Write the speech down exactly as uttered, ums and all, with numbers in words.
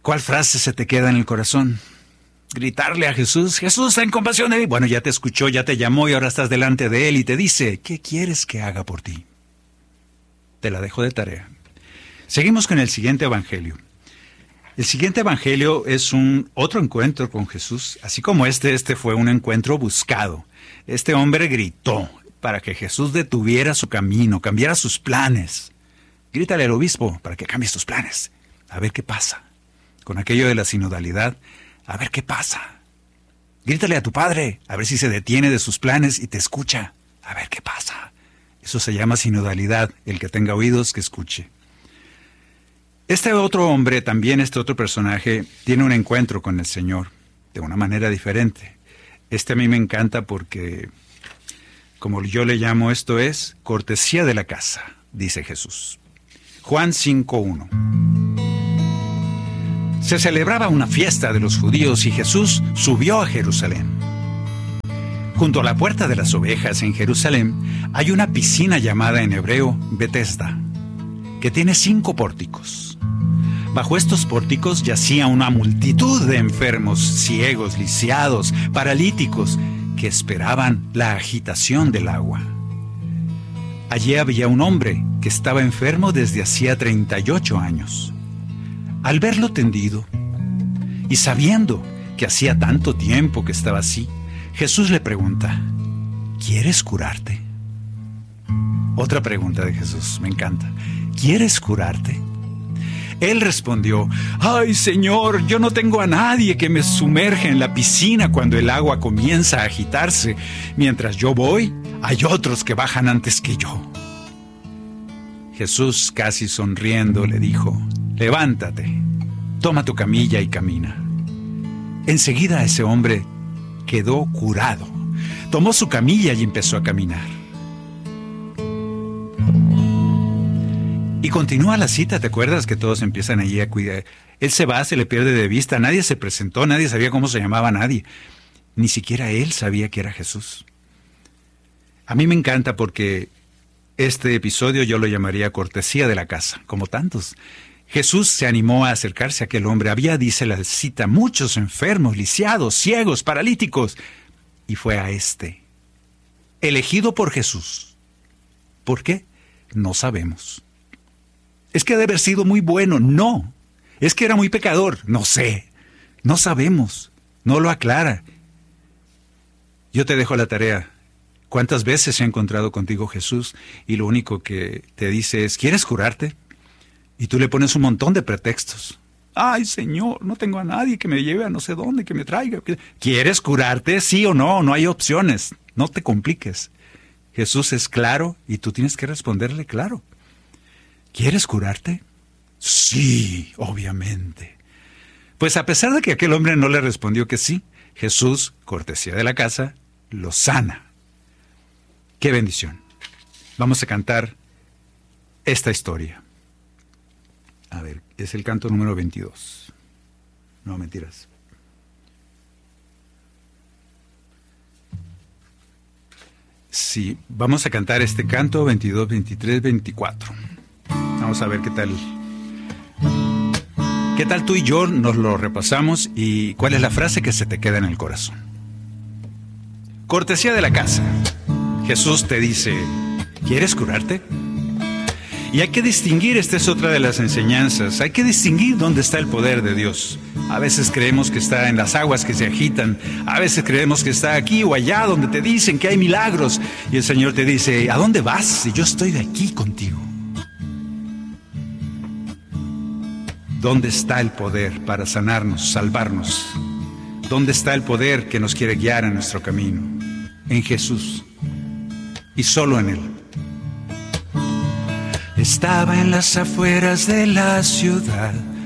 ¿Cuál frase se te queda en el corazón? Gritarle a Jesús, Jesús, ten compasión de mí. Bueno, ya te escuchó, ya te llamó y ahora estás delante de Él y te dice, ¿qué quieres que haga por ti? Te la dejo de tarea. Seguimos con el siguiente evangelio. El siguiente evangelio es un otro encuentro con Jesús. Así como este, este fue un encuentro buscado. Este hombre gritó para que Jesús detuviera su camino, cambiara sus planes. Grítale al obispo para que cambie sus planes. A ver qué pasa. Con aquello de la sinodalidad, a ver qué pasa. Grítale a tu padre, a ver si se detiene de sus planes y te escucha. A ver qué pasa. Eso se llama sinodalidad. El que tenga oídos, que escuche. Este otro hombre, también este otro personaje, tiene un encuentro con el Señor de una manera diferente. Este a mí me encanta porque, como yo le llamo, esto es cortesía de la casa, dice Jesús. Juan cinco uno. Se celebraba una fiesta de los judíos y Jesús subió a Jerusalén. Junto a la puerta de las ovejas en Jerusalén hay una piscina llamada en hebreo Betesda, que tiene cinco pórticos. Bajo estos pórticos yacía una multitud de enfermos, ciegos, lisiados, paralíticos, que esperaban la agitación del agua. Allí había un hombre que estaba enfermo desde hacía treinta y ocho años. Al verlo tendido, y sabiendo que hacía tanto tiempo que estaba así, Jesús le pregunta, ¿quieres curarte? Otra pregunta de Jesús, me encanta. ¿Quieres curarte? Él respondió, ¡ay, Señor, yo no tengo a nadie que me sumerja en la piscina cuando el agua comienza a agitarse! Mientras yo voy, hay otros que bajan antes que yo. Jesús, casi sonriendo, le dijo, levántate, toma tu camilla y camina. Enseguida ese hombre quedó curado. Tomó su camilla y empezó a caminar. Y continúa la cita, ¿te acuerdas que todos empiezan allí a cuidar? Él se va, se le pierde de vista, nadie se presentó, nadie sabía cómo se llamaba nadie. Ni siquiera él sabía que era Jesús. A mí me encanta porque este episodio yo lo llamaría cortesía de la casa, como tantos. Jesús se animó a acercarse a aquel hombre. Había, dice la cita, muchos enfermos, lisiados, ciegos, paralíticos. Y fue a este, elegido por Jesús. ¿Por qué? No sabemos. Es que ha de haber sido muy bueno. No. Es que era muy pecador. No sé. No sabemos. No lo aclara. Yo te dejo la tarea. ¿Cuántas veces se ha encontrado contigo Jesús y lo único que te dice es, ¿quieres curarte? Y tú le pones un montón de pretextos. Ay, Señor, no tengo a nadie que me lleve a no sé dónde, que me traiga. ¿Quieres curarte? Sí o no, no hay opciones. No te compliques. Jesús es claro y tú tienes que responderle claro. ¿Quieres curarte? Sí, obviamente. Pues a pesar de que aquel hombre no le respondió que sí, Jesús, cortesía de la casa, lo sana. ¡Qué bendición! Vamos a cantar esta historia. A ver, es el canto número veintidós. No, mentiras. Sí, vamos a cantar este canto veintidós, veintitrés, veinticuatro. Vamos a ver qué tal. ¿Qué tal tú y yo nos lo repasamos y cuál es la frase que se te queda en el corazón? Cortesía de la casa. Jesús te dice, ¿quieres curarte? Y hay que distinguir, esta es otra de las enseñanzas, hay que distinguir dónde está el poder de Dios. A veces creemos que está en las aguas que se agitan, a veces creemos que está aquí o allá donde te dicen que hay milagros. Y el Señor te dice, ¿a dónde vas si yo estoy de aquí contigo? ¿Dónde está el poder para sanarnos, salvarnos? ¿Dónde está el poder que nos quiere guiar en nuestro camino? En Jesús. Y solo en Él. Estaba en las afueras de la ciudad,